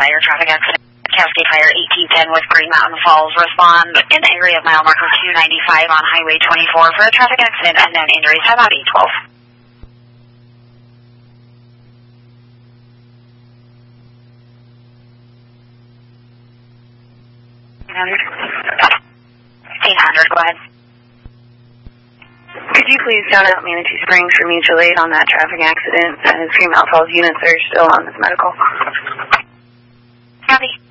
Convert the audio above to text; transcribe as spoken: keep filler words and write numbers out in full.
fire, traffic accident. Cascade Fire eighteen ten with Green Mountain Falls. Respond in the area of mile marker two ninety-five on Highway twenty-four for a traffic accident and then injuries. Time out eight twelve. fifteen hundred, go ahead. Could you please shout out Manatee Springs for mutual aid on that traffic accident? And Green Mountain Falls units are still on this medical. Copy.